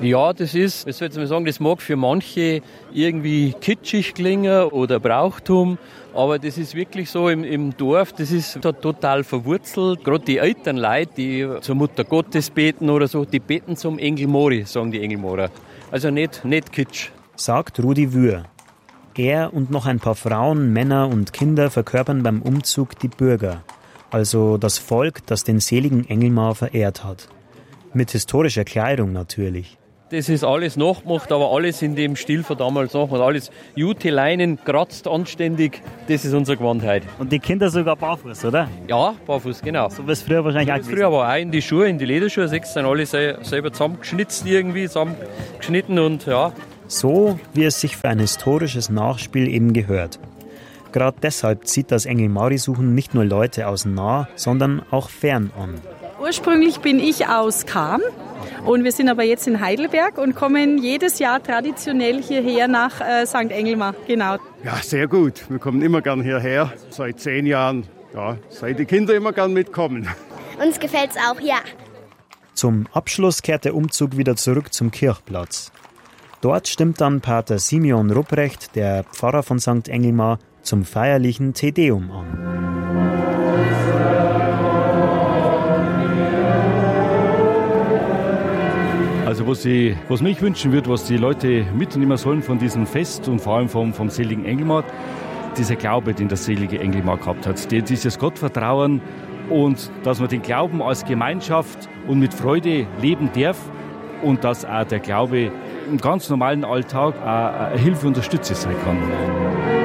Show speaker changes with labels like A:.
A: Ja, das ist, wie soll ich mal sagen, das mag für manche irgendwie kitschig klingen oder Brauchtum, aber das ist wirklich so im Dorf, das ist da total verwurzelt. Gerade die älteren Leute, die zur Mutter Gottes beten oder so, die beten zum Engel Mori, sagen die Engelmorer. Also nicht Kitsch.
B: Sagt Rudi Wühr. Er und noch ein paar Frauen, Männer und Kinder verkörpern beim Umzug die Bürger, also das Volk, das den seligen Engelmar verehrt hat. Mit historischer Kleidung natürlich.
A: Das ist alles nachgemacht, aber alles in dem Stil von damals nachgemacht. Alles Jute, Leinen, kratzt anständig. Das ist unsere Gewandtheit.
B: Und die Kinder sogar barfuß, oder?
A: Ja, barfuß, genau.
B: So wie es früher wahrscheinlich auch gewesen.
A: Früher war auch in die Schuhe, in die Lederschuhe, sind alle selber zusammengeschnitzt irgendwie, zusammengeschnitten und ja.
B: So, wie es sich für ein historisches Nachspiel eben gehört. Gerade deshalb zieht das Engelmari-Suchen nicht nur Leute aus nah, sondern auch fern an.
C: Ursprünglich bin ich aus Cham und wir sind aber jetzt in Heidelberg und kommen jedes Jahr traditionell hierher nach St. Engelmar. Genau.
D: Ja, sehr gut. Wir kommen immer gern hierher. Seit 10 Jahren, ja, seit die Kinder immer gern mitkommen.
E: Uns gefällt's auch, ja.
B: Zum Abschluss kehrt der Umzug wieder zurück zum Kirchplatz. Dort stimmt dann Pater Simeon Rupprecht, der Pfarrer von St. Engelmar, zum feierlichen Te Deum an.
F: Also was mich wünschen wird, was die Leute mitnehmen sollen von diesem Fest und vor allem vom seligen Engelmar, dieser Glaube, den der selige Engelmar gehabt hat, dieses Gottvertrauen und dass man den Glauben als Gemeinschaft und mit Freude leben darf und dass auch der Glaube im ganz normalen Alltag eine Hilfe und Unterstützung sein kann.